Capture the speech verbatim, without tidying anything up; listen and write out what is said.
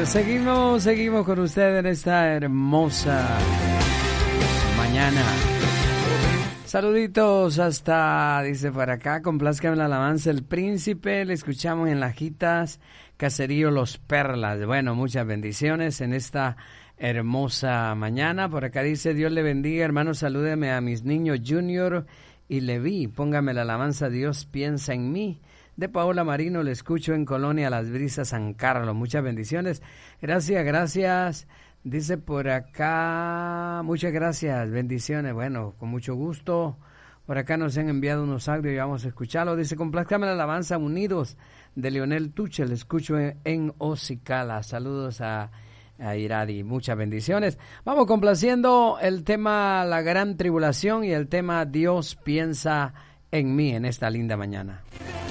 Seguimos, seguimos con usted en esta hermosa mañana. Saluditos hasta, dice por acá, complázcame la alabanza El Príncipe, le escuchamos en Lajitas, Caserío Los Perlas. Bueno, muchas bendiciones en esta hermosa mañana. Por acá dice, Dios le bendiga, hermano, salúdeme a mis niños Junior y Leví, póngame la alabanza Dios piensa en mí. De Paola Marino, le escucho en Colonia Las Brisas, San Carlos. Muchas bendiciones. Gracias, gracias. Dice por acá, muchas gracias, bendiciones. Bueno, con mucho gusto. Por acá nos han enviado unos audios y vamos a escucharlo. Dice, complázcame la alabanza Unidos de Leonel Tuche. Le escucho en, en Ocicala. Saludos a, a Iradi. Muchas bendiciones. Vamos complaciendo el tema La Gran Tribulación y el tema Dios piensa en mí en esta linda mañana.